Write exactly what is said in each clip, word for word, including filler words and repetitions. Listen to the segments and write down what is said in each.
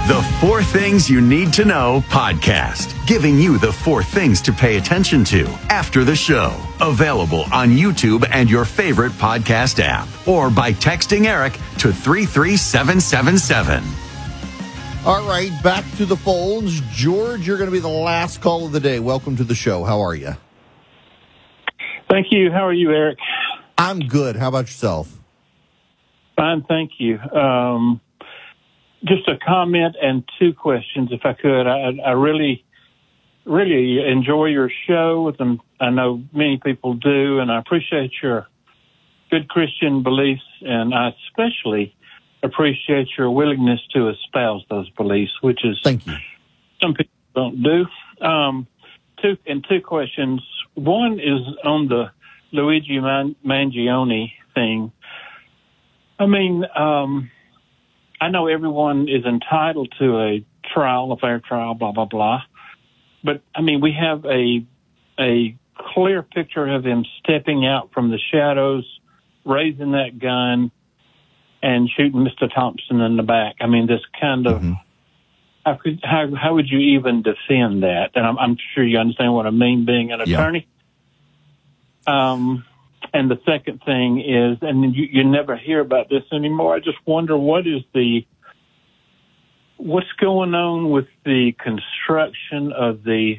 The Four Things You Need to Know podcast, giving you the four things to pay attention to after the show. Available on YouTube and your favorite podcast app, or by texting Eric to three three seven seven seven. All right, back to the phones. George, you're going to be the last call of the day. Welcome to the show. How are you? Thank you. How are you, Eric? I'm good. How about yourself? Fine, thank you. Um, just a comment and two questions, if I could. I, I really, really enjoy your show, and I know many people do, and I appreciate your good Christian beliefs, and I especially appreciate your willingness to espouse those beliefs, which is thank you. Some people don't do. Um, two and two questions. One is on the Luigi Man- Mangione thing. I mean, um, I know everyone is entitled to a trial, a fair trial, blah, blah, blah. But, I mean, we have a a clear picture of him stepping out from the shadows, raising that gun, and shooting Mister Thompson in the back. I mean, this kind of, mm-hmm. how, could, how, how would you even defend that? And I'm, I'm sure you understand what I mean, being an attorney. Yeah. Um And the second thing is, and you, you never hear about this anymore, I just wonder what is the, what's going on with the construction of the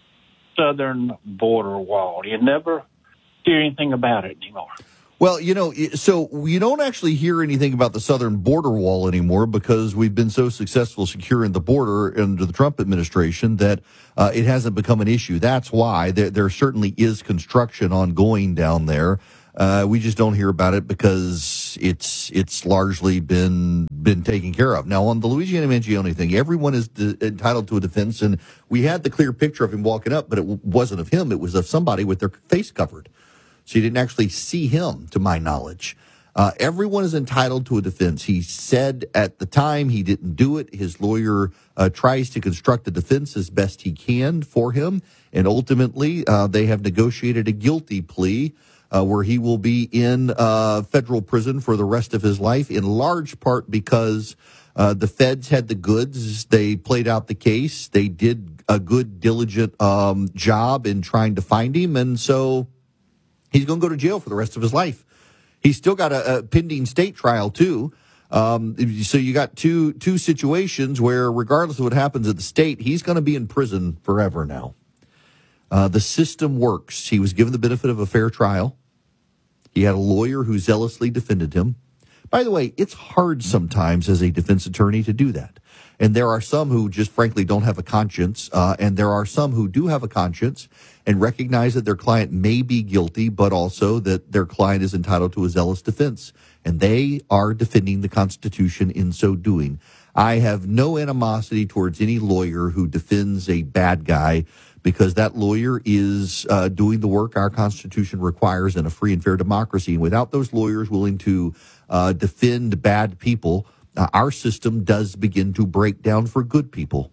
southern border wall? You never hear anything about it anymore. Well, you know, so you don't actually hear anything about the southern border wall anymore because we've been so successful securing the border under the Trump administration that uh, it hasn't become an issue. That's why there, there certainly is construction ongoing down there. Uh, we just don't hear about it because it's it's largely been been taken care of. Now, on the Luigi Mangione thing, everyone is de- entitled to a defense, and we had the clear picture of him walking up, but it w- wasn't of him. It was of somebody with their face covered. So you didn't actually see him, to my knowledge. Uh, everyone is entitled to a defense. He said at the time he didn't do it. His lawyer uh, tries to construct a defense as best he can for him. And ultimately, uh, they have negotiated a guilty plea uh, where he will be in uh, federal prison for the rest of his life, in large part because uh, the feds had the goods. They played out the case. They did a good, diligent um, job in trying to find him. And so he's going to go to jail for the rest of his life. He's still got a, a pending state trial, too. Um, so you got two two situations where, regardless of what happens at the state, he's going to be in prison forever now. Uh, the system works. He was given the benefit of a fair trial. He had a lawyer who zealously defended him. By the way, it's hard sometimes as a defense attorney to do that. And there are some who just frankly don't have a conscience, uh, and there are some who do have a conscience and recognize that their client may be guilty, but also that their client is entitled to a zealous defense. And they are defending the Constitution in so doing. I have no animosity towards any lawyer who defends a bad guy, because that lawyer is uh, doing the work our Constitution requires in a free and fair democracy. And without those lawyers willing to uh, defend bad people, Uh, our system does begin to break down for good people.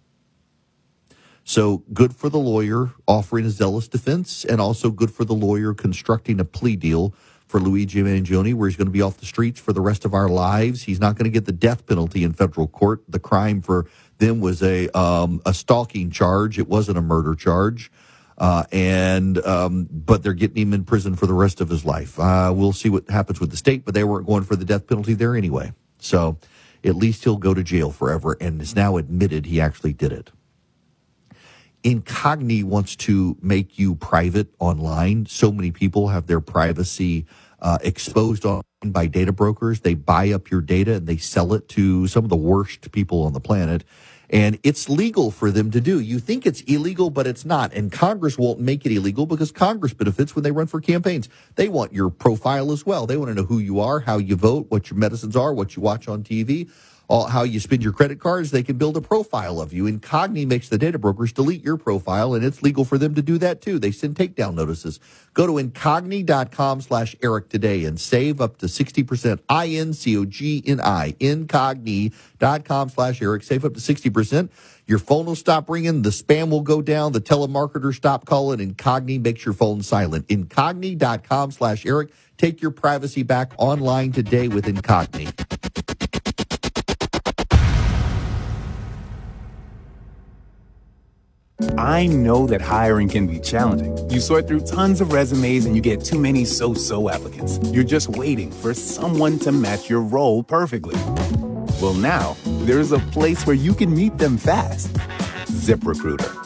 So good for the lawyer offering a zealous defense, and also good for the lawyer constructing a plea deal for Luigi Mangione, where he's going to be off the streets for the rest of our lives. He's not going to get the death penalty in federal court. The crime for them was a um, a stalking charge. It wasn't a murder charge. Uh, and um, but they're getting him in prison for the rest of his life. Uh, we'll see what happens with the state, but they weren't going for the death penalty there anyway. So at least he'll go to jail forever, and is now admitted he actually did it. Incogni wants to make you private online. So many people have their privacy uh, exposed online by data brokers. They buy up your data and they sell it to some of the worst people on the planet. And it's legal for them to do. You think it's illegal, but it's not. And Congress won't make it illegal because Congress benefits when they run for campaigns. They want your profile as well. They want to know who you are, how you vote, what your medicines are, what you watch on T V, all, how you spend your credit cards. They can build a profile of you. Incogni makes the data brokers delete your profile, and it's legal for them to do that too. They send takedown notices. Go to incogni.com slash Eric today and save up to sixty percent. I N C O G N I, incogni.com slash Eric. Save up to sixty percent. Your phone will stop ringing. The spam will go down. The telemarketer stop calling. Incogni makes your phone silent. Incogni.com slash Eric. Take your privacy back online today with Incogni. I know that hiring can be challenging. You sort through tons of resumes and you get too many so-so applicants. You're just waiting for someone to match your role perfectly. Well, now, there's a place where you can meet them fast. ZipRecruiter.